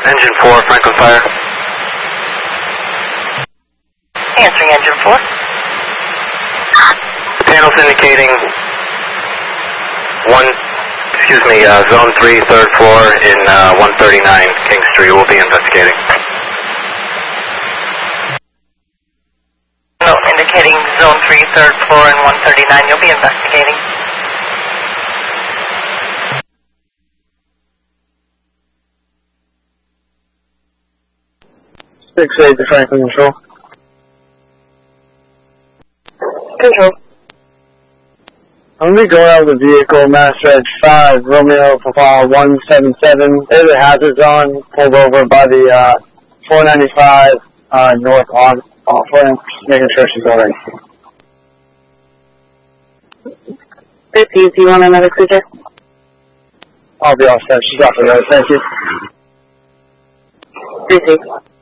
Engine 4, Franklin Fire. Answering engine 4. Panels indicating zone 3, 3rd floor in 139 King Street. We'll be investigating. No, indicating zone 3, 3rd floor in 139. You'll be investigating. 6-8 to Franklin Control. Control. I'm going to be going out with the vehicle, Mass Reg 5, Romeo Papa 177. There's a hazards on, pulled over by the 495 north on Flint, making sure she's alright. Repeat, do you want another cruiser? I'll be all set. She's off the road. Thank you. Repeat.